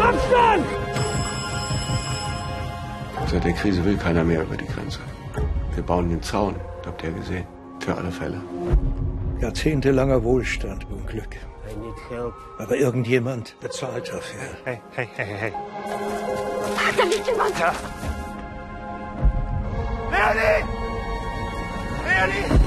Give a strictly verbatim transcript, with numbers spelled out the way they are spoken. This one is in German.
Abstand! Seit der Krise will keiner mehr über die Grenze. Wir bauen den Zaun, habt ihr gesehen, für alle Fälle. Jahrzehntelanger Wohlstand und Glück. I need help. Aber irgendjemand bezahlt dafür. Hey, hey, hey, hey. Da liegt jemand! Ja. Leonie! Leonie!